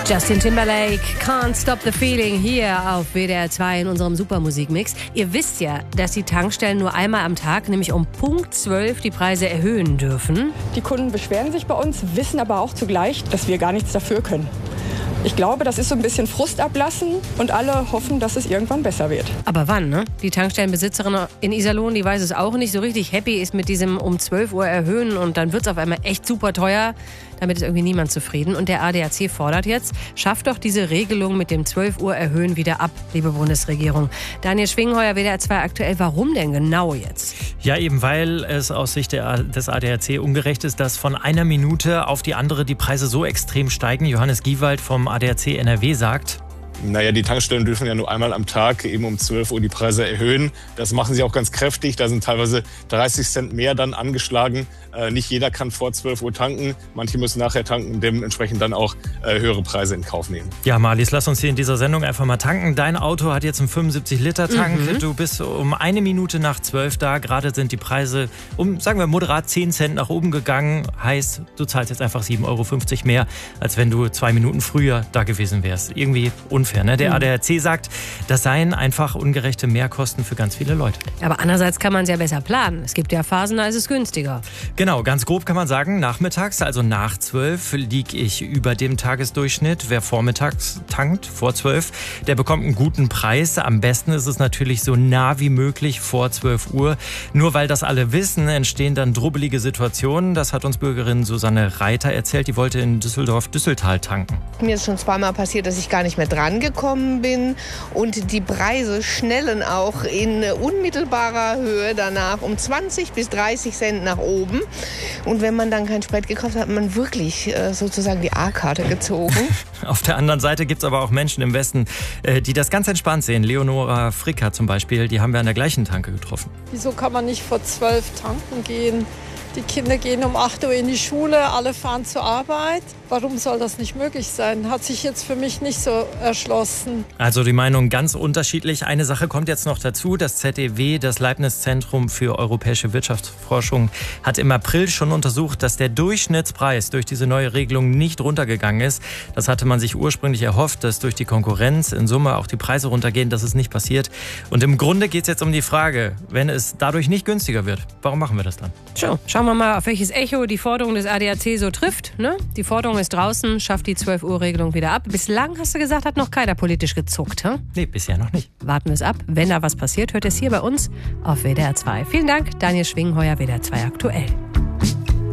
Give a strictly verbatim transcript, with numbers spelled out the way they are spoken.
Justin Timberlake, Can't Stop the Feeling, hier auf W D R zwei in unserem Supermusikmix. Ihr wisst ja, dass die Tankstellen nur einmal am Tag, nämlich um Punkt zwölf, die Preise erhöhen dürfen. Die Kunden beschweren sich bei uns, wissen aber auch zugleich, dass wir gar nichts dafür können. Ich glaube, das ist so ein bisschen Frust ablassen und alle hoffen, dass es irgendwann besser wird. Aber wann, ne? Die Tankstellenbesitzerin in Iserlohn, die weiß es auch nicht. So richtig happy ist mit diesem um zwölf Uhr erhöhen und dann wird es auf einmal echt super teuer. Damit ist irgendwie niemand zufrieden. Und der A D A C fordert jetzt, schafft doch diese Regelung mit dem zwölf Uhr erhöhen wieder ab, liebe Bundesregierung. Daniel Schwingheuer, W D R zwei aktuell, warum denn genau jetzt? Ja, eben weil es aus Sicht der, des A D A C ungerecht ist, dass von einer Minute auf die andere die Preise so extrem steigen. Johannes Giewald vom A D A C N R W sagt: Naja, die Tankstellen dürfen ja nur einmal am Tag eben um zwölf Uhr die Preise erhöhen. Das machen sie auch ganz kräftig. Da sind teilweise dreißig Cent mehr dann angeschlagen. Äh, nicht jeder kann vor zwölf Uhr tanken. Manche müssen nachher tanken und dementsprechend dann auch äh, höhere Preise in Kauf nehmen. Ja, Marlies, lass uns hier in dieser Sendung einfach mal tanken. Dein Auto hat jetzt einen fünfundsiebzig Liter Tank. Mhm. Du bist um eine Minute nach zwölf da. Gerade sind die Preise um, sagen wir, moderat zehn Cent nach oben gegangen. Heißt, du zahlst jetzt einfach sieben Euro fünfzig mehr, als wenn du zwei Minuten früher da gewesen wärst. Irgendwie unfair, ne? Der A D A C sagt, das seien einfach ungerechte Mehrkosten für ganz viele Leute. Aber andererseits kann man es ja besser planen. Es gibt ja Phasen, da ist es günstiger. Genau, ganz grob kann man sagen, nachmittags, also nach zwölf, liege ich über dem Tagesdurchschnitt. Wer vormittags tankt, vor zwölf, der bekommt einen guten Preis. Am besten ist es natürlich so nah wie möglich vor zwölf Uhr. Nur weil das alle wissen, entstehen dann drubbelige Situationen. Das hat uns Bürgerin Susanne Reiter erzählt. Die wollte in Düsseldorf-Düsseltal tanken. Mir ist schon zweimal passiert, dass ich gar nicht mehr dran gekommen bin und die Preise schnellen auch in unmittelbarer Höhe danach um zwanzig bis dreißig Cent nach oben. Und wenn man dann kein Sprit gekauft hat, hat man wirklich äh, sozusagen die A-Karte gezogen. Auf der anderen Seite gibt es aber auch Menschen im Westen, äh, die das ganz entspannt sehen. Leonora Fricker zum Beispiel, die haben wir an der gleichen Tanke getroffen. Wieso kann man nicht vor zwölf tanken gehen? Die Kinder gehen um acht Uhr in die Schule, alle fahren zur Arbeit. Warum soll das nicht möglich sein? Hat sich jetzt für mich nicht so erschlossen. Also die Meinung ganz unterschiedlich. Eine Sache kommt jetzt noch dazu. Das Z E W, das Leibniz-Zentrum für europäische Wirtschaftsforschung, hat im April schon untersucht, dass der Durchschnittspreis durch diese neue Regelung nicht runtergegangen ist. Das hatte man sich ursprünglich erhofft, dass durch die Konkurrenz in Summe auch die Preise runtergehen. Das ist nicht passiert. Und im Grunde geht es jetzt um die Frage, wenn es dadurch nicht günstiger wird, warum machen wir das dann? So, schauen wir mal, auf welches Echo die Forderung des A D A C so trifft. Ne? Die Forderung ist draußen, schafft die zwölf Uhr Regelung wieder ab. Bislang, hast du gesagt, hat noch keiner politisch gezuckt. Hm? Nee, bisher noch nicht. Warten wir es ab. Wenn da was passiert, hört es hier bei uns auf W D R zwei. Vielen Dank, Daniel Schwingheuer, W D R zwei aktuell.